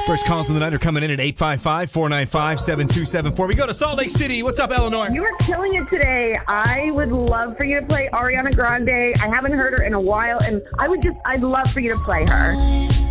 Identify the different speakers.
Speaker 1: First calls of the night are coming in at 855-495-7274. We go to Salt Lake City. What's up, Eleanor?
Speaker 2: You are killing it today. I would love for you to play Ariana Grande. I haven't heard her in a while, and I'd love for you to play her.